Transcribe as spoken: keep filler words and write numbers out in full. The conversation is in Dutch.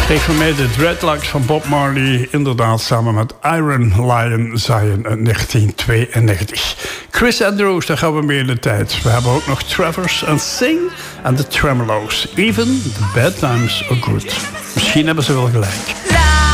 Geformeerde dreadlocks van Bob Marley, inderdaad samen met Iron Lion Zion in negentien tweeënnegentig. Chris Andrews, daar gaan we mee in de tijd. We hebben ook nog Travers and Sing en de Tremolos. Even the bad times are good. Misschien hebben ze wel gelijk.